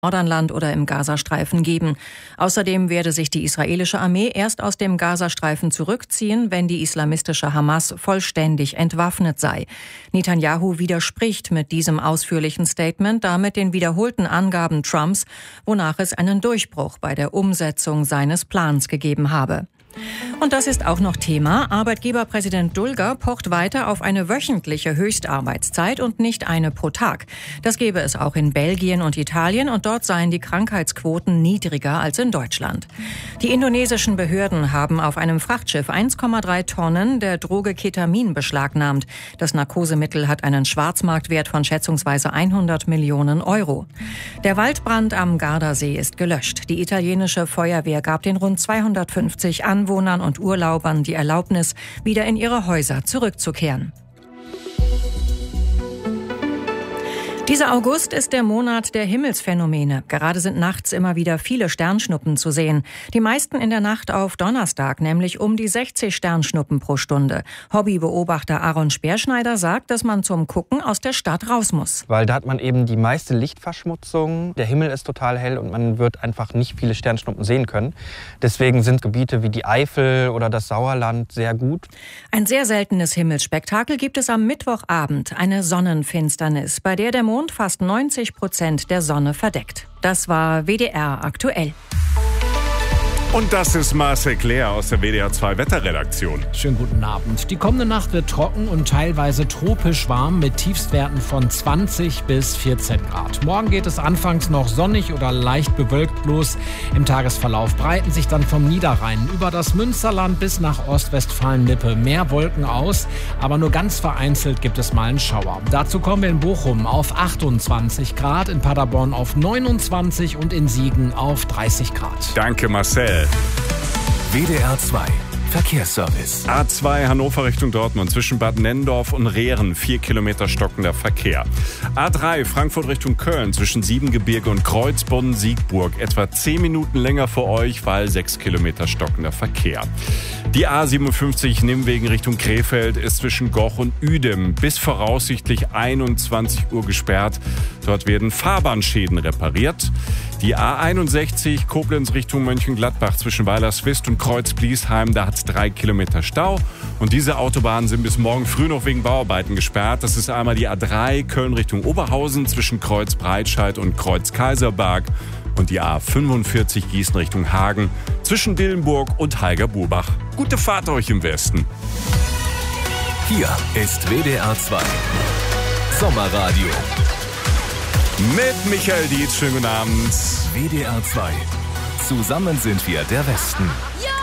Jordanland oder im Gazastreifen geben. Außerdem werde sich die israelische Armee erst aus dem Gazastreifen zurückziehen, wenn die islamistische Hamas vollständig entwaffnet sei. Netanyahu widerspricht mit diesem ausführlichen Statement damit den wiederholten Angaben Trumps, wonach es einen Durchbruch bei der Umsetzung seines Plans gegeben habe. Und das ist auch noch Thema. Arbeitgeberpräsident Dulger pocht weiter auf eine wöchentliche Höchstarbeitszeit und nicht eine pro Tag. Das gäbe es auch in Belgien und Italien und dort seien die Krankheitsquoten niedriger als in Deutschland. Die indonesischen Behörden haben auf einem Frachtschiff 1,3 Tonnen der Droge Ketamin beschlagnahmt. Das Narkosemittel hat einen Schwarzmarktwert von schätzungsweise 100 Millionen Euro. Der Waldbrand am Gardasee ist gelöscht. Die italienische Feuerwehr gab den rund 250 Anwohnern und Urlaubern die Erlaubnis, wieder in ihre Häuser zurückzukehren. Dieser August ist der Monat der Himmelsphänomene. Gerade sind nachts immer wieder viele Sternschnuppen zu sehen. Die meisten in der Nacht auf Donnerstag, nämlich um die 60 Sternschnuppen pro Stunde. Hobbybeobachter Aaron Speerschneider sagt, dass man zum Gucken aus der Stadt raus muss. Weil da hat man eben die meiste Lichtverschmutzung. Der Himmel ist total hell und man wird einfach nicht viele Sternschnuppen sehen können. Deswegen sind Gebiete wie die Eifel oder das Sauerland sehr gut. Ein sehr seltenes Himmelsspektakel gibt es am Mittwochabend, eine Sonnenfinsternis, bei der der Mond fast 90% der Sonne verdeckt. Das war WDR aktuell. Und das ist Marcel Claire aus der WDR 2 Wetterredaktion. Schönen guten Abend. Die kommende Nacht wird trocken und teilweise tropisch warm mit Tiefstwerten von 20 bis 14 Grad. Morgen geht es anfangs noch sonnig oder leicht bewölkt los. Im Tagesverlauf breiten sich dann vom Niederrhein über das Münsterland bis nach Ostwestfalen-Lippe mehr Wolken aus, aber nur ganz vereinzelt gibt es mal einen Schauer. Dazu kommen wir in Bochum auf 28 Grad, in Paderborn auf 29 und in Siegen auf 30 Grad. Danke, Marcel. WDR 2 Verkehrsservice. A2 Hannover Richtung Dortmund zwischen Bad Nennendorf und Rehren 4 Kilometer stockender Verkehr. A3 Frankfurt Richtung Köln zwischen Siebengebirge und Kreuzbonn-Siegburg etwa 10 Minuten länger für euch, weil 6 Kilometer stockender Verkehr. Die A57 Nimwegen Richtung Krefeld ist zwischen Goch und Uedem bis voraussichtlich 21 Uhr gesperrt. Dort werden Fahrbahnschäden repariert. Die A61 Koblenz Richtung Mönchengladbach zwischen Weilerswist und Kreuz-Bliesheim, da hat es 3 Kilometer Stau. Und diese Autobahnen sind bis morgen früh noch wegen Bauarbeiten gesperrt. Das ist einmal die A3 Köln Richtung Oberhausen zwischen Kreuz-Breitscheid und Kreuz-Kaiserberg. Und die A45 Gießen Richtung Hagen zwischen Dillenburg und Heiger-Burbach. Gute Fahrt euch im Westen. Hier ist WDR 2 Sommerradio. Mit Michael Dietz, schönen guten Abend. WDR 2. Zusammen sind wir der Westen.